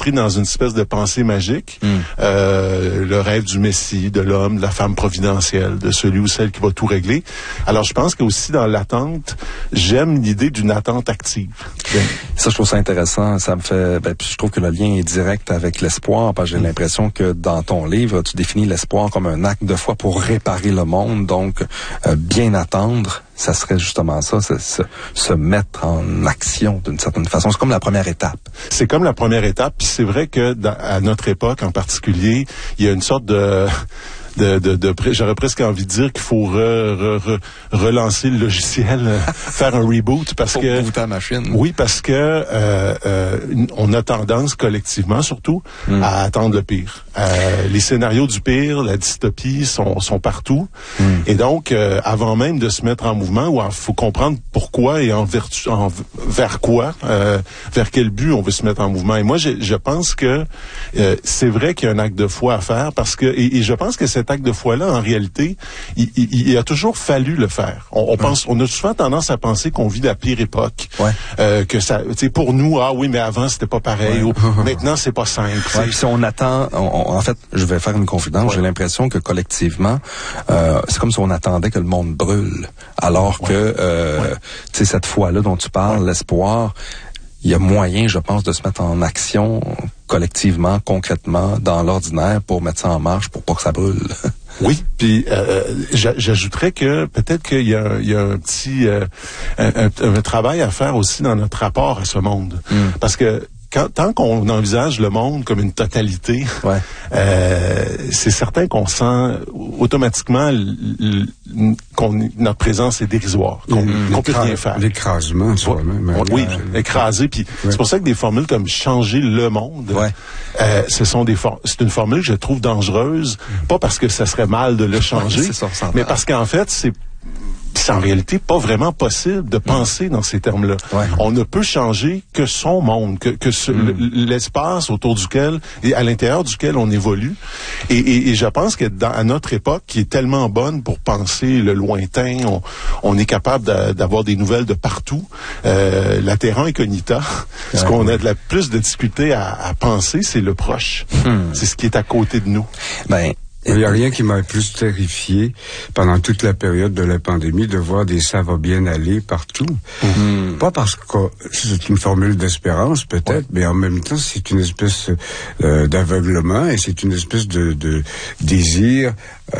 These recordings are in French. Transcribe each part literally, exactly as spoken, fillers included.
rentrer dans une espèce de pensée magique, mm. euh, le rêve du Messie, de l'homme, de la femme providentielle, de celui ou celle qui va tout régler. Alors, je pense qu'aussi dans l'attente, j'aime l'idée d'une attente active. Bien. Ça, je trouve ça intéressant. Ça me fait, ben, je trouve que le lien est direct avec l'espoir, parce que j'ai mm. l'impression que dans ton livre, tu définis l'espoir comme un acte de foi pour réparer le monde. Donc, euh, bien attendre, ça serait justement ça, se, se, se mettre en action d'une certaine façon. C'est comme la première étape. C'est comme la première étape, puis c'est vrai que dans, à notre époque en particulier, il y a une sorte de... De, de, de, j'aurais presque envie de dire qu'il faut re, re, re, relancer le logiciel, faire un reboot parce faut que rebooter la machine. Oui, parce que euh, euh, on a tendance collectivement surtout mm. à attendre le pire. Euh, les scénarios du pire, la dystopie sont, sont partout, mm. et donc euh, avant même de se mettre en mouvement, il faut comprendre pourquoi et en vertu, en, vers quoi, euh, vers quel but on veut se mettre en mouvement. Et moi, je, je pense que euh, c'est vrai qu'il y a un acte de foi à faire parce que et, et je pense que cet acte de foi-là, en réalité, il, il, il a toujours fallu le faire. On, on pense, on a souvent tendance à penser qu'on vit la pire époque, ouais. euh, que ça, tu sais, pour nous, ah oui, mais avant c'était pas pareil. Ouais. Ou, maintenant c'est pas simple. Ouais, si on attend, on, on, en fait, je vais faire une confidence. Ouais. J'ai l'impression que collectivement, euh, c'est comme si on attendait que le monde brûle, alors ouais. que, euh, ouais. tu sais, cette foi-là dont tu parles, ouais. l'espoir. Il y a moyen, je pense, de se mettre en action collectivement, concrètement, dans l'ordinaire pour mettre ça en marche, pour pas que ça brûle. Oui, puis euh, j'ajouterais que peut-être qu'il y a, il y a un petit euh, un, un, un travail à faire aussi dans notre rapport à ce monde. Mm. Parce que Quand, tant qu'on envisage le monde comme une totalité, ouais. euh, c'est certain qu'on sent automatiquement l, l, qu'on notre présence est dérisoire, qu'on ne peut rien faire. L'écrasement, soi-même. Oui, oui, écrasé. Puis ouais. c'est pour ça que des formules comme changer le monde, ouais. euh, ce sont des for- c'est une formule que je trouve dangereuse, mm. pas parce que ça serait mal de le changer, ouais, ça, mais parce qu'en fait c'est c'est en réalité pas vraiment possible de penser dans ces termes-là. Ouais. On ne peut changer que son monde, que, que ce, mm. l'espace autour duquel et à l'intérieur duquel on évolue. Et, et, et je pense que dans, à notre époque, qui est tellement bonne pour penser le lointain, on, on est capable de, d'avoir des nouvelles de partout. Euh, la terra incognita, ouais, ce qu'on ouais. a de la plus de difficulté à, à penser, c'est le proche. Mm. C'est ce qui est à côté de nous. Ben, il n'y a rien qui m'a plus terrifié pendant toute la période de la pandémie de voir des ça va bien aller partout. Mmh. Pas parce que c'est une formule d'espérance peut-être, ouais. mais en même temps c'est une espèce euh, d'aveuglement et c'est une espèce de, de désir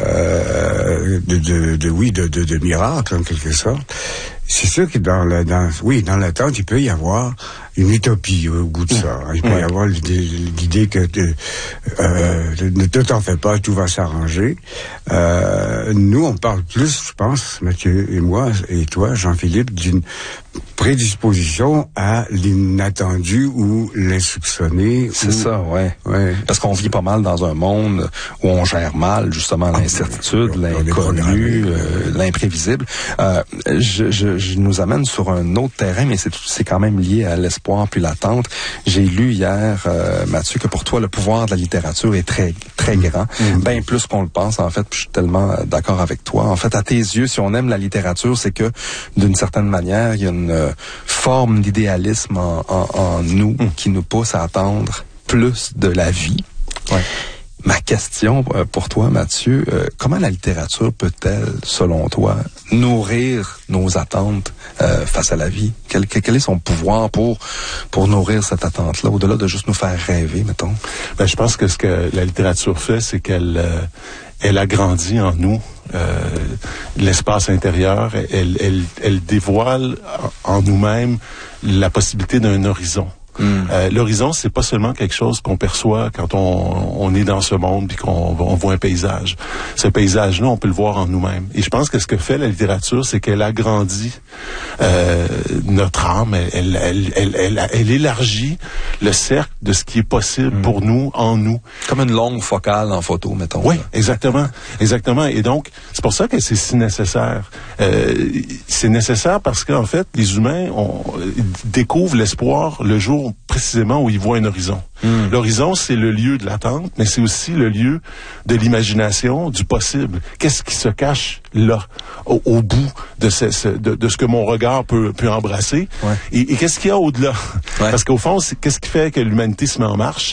euh, de, de, de oui de, de, de miracle en quelque sorte. C'est sûr que dans la dans oui dans l'attente il peut y avoir une utopie au bout de ça. Il peut ouais. y avoir l'idée, l'idée que de, euh, ne t'en fais pas, tout va s'arranger. Euh, nous, on parle plus, je pense, Mathieu et moi, et toi, Jean-Philippe, d'une prédisposition à l'inattendu ou l'insoupçonné. C'est ou... ça, ouais. ouais. Parce qu'on vit pas mal dans un monde où on gère mal, justement, l'incertitude, ah, l'inconnu, euh, l'imprévisible. Euh, je, je, je nous amène sur un autre terrain, mais c'est, c'est quand même lié à l'espoir puis l'attente. J'ai lu hier, euh, Mathieu, que pour toi, le pouvoir de la littérature est très, très grand. Mm-hmm. Bien plus qu'on le pense, en fait. Puis je suis tellement d'accord avec toi. En fait, à tes yeux, si on aime la littérature, c'est que, d'une certaine manière, il y a une euh, forme d'idéalisme en, en, en nous mm. qui nous pousse à attendre plus de la vie. Ouais. Ma question pour toi, Mathieu, euh, comment la littérature peut-elle, selon toi, nourrir nos attentes euh, face à la vie? Quel, quel est son pouvoir pour pour nourrir cette attente-là, au-delà de juste nous faire rêver, mettons? Ben, je pense que ce que la littérature fait, c'est qu'elle euh, elle agrandit en nous euh, l'espace intérieur. Elle, elle, elle dévoile en nous-mêmes la possibilité d'un horizon. Mm. Euh, l'horizon, c'est pas seulement quelque chose qu'on perçoit quand on, on est dans ce monde puis qu'on on voit un paysage. Ce paysage-là, on peut le voir en nous-mêmes. Et je pense que ce que fait la littérature, c'est qu'elle agrandit euh, notre âme. Elle, elle, elle, elle, elle élargit le cercle de ce qui est possible mm. pour nous, en nous. Comme une longue focale en photo, mettons. Oui, exactement, exactement. Et donc, c'est pour ça que c'est si nécessaire. Euh, c'est nécessaire parce qu'en fait, les humains on, découvrent l'espoir le jour précisément où ils voient un horizon. Mm. L'horizon, c'est le lieu de l'attente, mais c'est aussi le lieu de l'imagination, du possible. Qu'est-ce qui se cache là, au, au bout de ce, ce, de, de ce que mon regard peut, peut embrasser? Ouais. Et, et qu'est-ce qu'il y a au-delà? Ouais. Parce qu'au fond, c'est, qu'est-ce qui fait que l'humanité se met en marche?